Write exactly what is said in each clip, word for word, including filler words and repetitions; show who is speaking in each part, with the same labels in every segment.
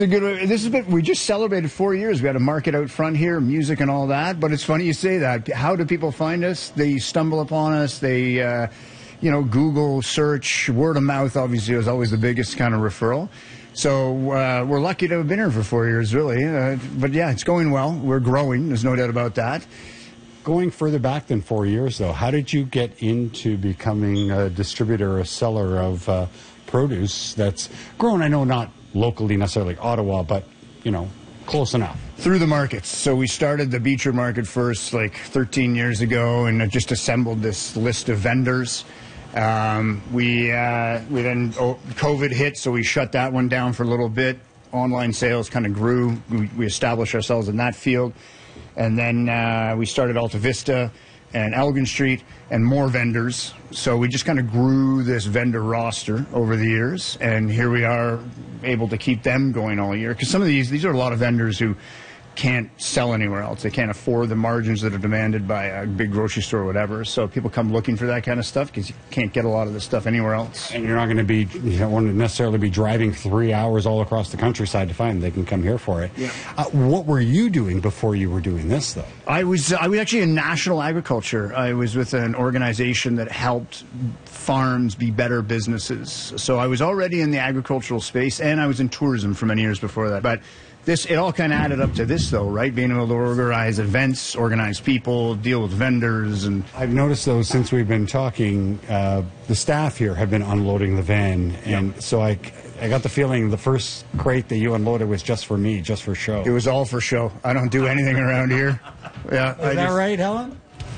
Speaker 1: Good. This has been, we just celebrated four years. We had a market out front here, music and all that. But it's funny you say that. How do people find us? They stumble upon us. They, uh, you know, Google search, word of mouth. Obviously, is always the biggest kind of referral. So uh, we're lucky to have been here for four years, really. Uh, but yeah, it's going well. We're growing. There's no doubt about that.
Speaker 2: Going further back than four years, though, how did you get into becoming a distributor, a seller of uh, produce that's grown? I know not locally necessarily Ottawa, but, you know, close enough.
Speaker 1: Through the markets. So we started the Beechwood Market first like thirteen years ago and just assembled this list of vendors. Um, we, uh, we then, oh, COVID hit, so we shut that one down for a little bit. Online sales kind of grew. We, we established ourselves in that field. And then uh, we started Alta Vista and Elgin Street and more vendors. So we just kind of grew this vendor roster over the years, and here we are able to keep them going all year. Because some of these, these are a lot of vendors who can't sell anywhere else. They can't afford the margins that are demanded by a big grocery store or whatever. So people come looking for that kind of stuff because you can't get a lot of this stuff anywhere else.
Speaker 2: And you're not going to be, you don't want to necessarily be driving three hours all across the countryside to find them. They can come here for it.
Speaker 1: Yeah.
Speaker 2: Uh, what were you doing before you were doing this, though?
Speaker 1: I was, I was actually in national agriculture. I was with an organization that helped farms be better businesses. So I was already in the agricultural space, and I was in tourism for many years before that. But This, it all kind of added up to this, though, right? Being able to organize events, organize people, deal with vendors. And
Speaker 2: I've noticed, though, since we've been talking, uh, the staff here have been unloading the van. And yep. so I, I got the feeling the first crate that you unloaded was just for me, just for show.
Speaker 1: It was all for show. I don't do anything around here. Yeah,
Speaker 2: Is
Speaker 1: I
Speaker 2: that
Speaker 1: just,
Speaker 2: right, Helen?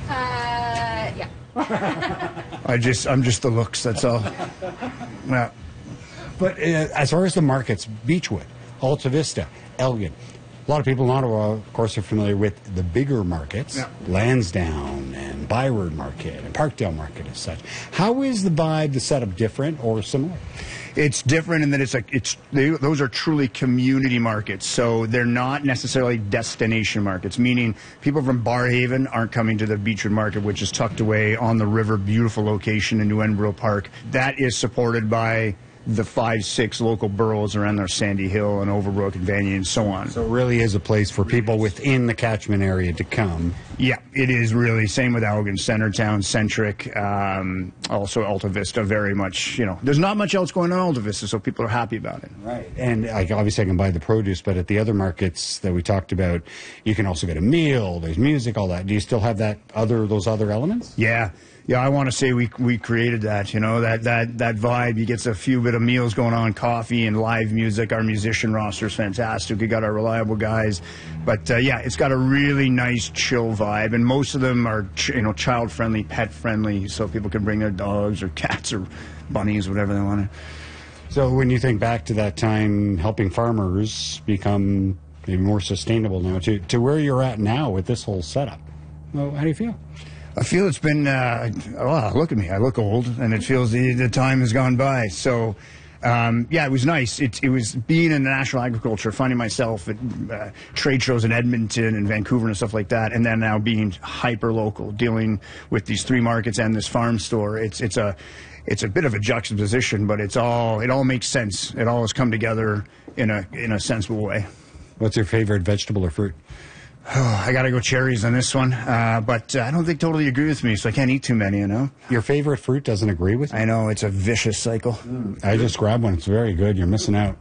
Speaker 3: Uh, yeah.
Speaker 1: I just, I'm just the looks, that's all. Yeah.
Speaker 2: But uh, as far as the markets, Beechwood, Alta Vista, Elgin. A lot of people in Ottawa, of course, are familiar with the bigger markets, yeah. Lansdowne and Byward Market and Parkdale Market as such. How is the vibe, the setup different or similar?
Speaker 1: It's different in that it's like it's they, those are truly community markets, so they're not necessarily destination markets. Meaning, people from Barrhaven aren't coming to the Beechwood Market, which is tucked away on the river, beautiful location in New Enbro Park. That is supported by the five, six local boroughs around there, Sandy Hill and Overbrook and Vanier and so on.
Speaker 2: So it really is a place for people within the catchment area to come.
Speaker 1: Yeah, it is really. Same with Elgin, Centertown, Centric, um, also Alta Vista, very much, you know. There's not much else going on in Alta Vista, so people are happy about it.
Speaker 2: Right. And I, obviously I can buy the produce, but at the other markets that we talked about, you can also get a meal, there's music, all that. Do you still have that other those other elements?
Speaker 1: Yeah. Yeah, I want to say we we created that, you know, that, that, that vibe. You get a few bit of meals going on, coffee and live music. Our musician roster is fantastic. We got our reliable guys. But, uh, yeah, it's got a really nice, chill vibe. And most of them are, ch you know, child-friendly, pet-friendly, so people can bring their dogs or cats or bunnies, whatever they want to.
Speaker 2: So when you think back to that time, helping farmers become maybe more sustainable now, to, to where you're at now with this whole setup, well, how do you feel?
Speaker 1: I feel it's been, uh, oh, look at me. I look old, and it feels the, the time has gone by. So, um, yeah, it was nice. It, it was being in national agriculture, finding myself at uh, trade shows in Edmonton and Vancouver and stuff like that, and then now being hyper-local, dealing with these three markets and this farm store. It's, it's, a, it's a bit of a juxtaposition, but it's all, it all makes sense. It all has come together in a, in a sensible way.
Speaker 2: What's your favorite vegetable or fruit?
Speaker 1: Oh, I got to go cherries on this one, uh, but uh, I don't think totally agree with me, so I can't eat too many, you know?
Speaker 2: Your favorite fruit doesn't agree with you?
Speaker 1: I know, it's a vicious cycle.
Speaker 2: Mm. I just grabbed one. It's very good. You're missing out.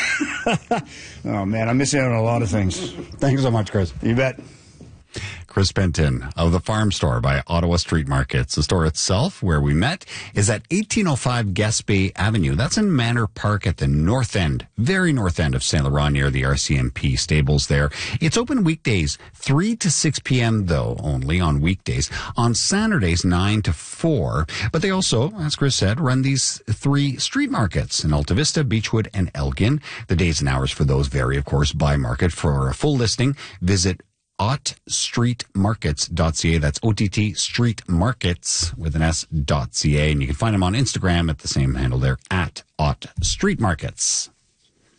Speaker 1: Oh, man, I'm missing out on a lot of things.
Speaker 2: Thanks so much, Chris.
Speaker 1: You bet.
Speaker 4: Chris Benton of the Farm Store by Ottawa Street Markets. The store itself, where we met, is at eighteen oh five Gaspé Avenue. That's in Manor Park at the north end, very north end of Saint Laurent, near the R C M P stables there. It's open weekdays, three to six p m, though, only on weekdays. On Saturdays, nine to four. But they also, as Chris said, run these three street markets in Alta Vista, Beechwood, and Elgin. The days and hours for those vary, of course, by market. For a full listing, visit O T street markets dot c a. That's O T T Street Markets with an S dot C A. And you can find them on Instagram at the same handle there, at O T Street Markets.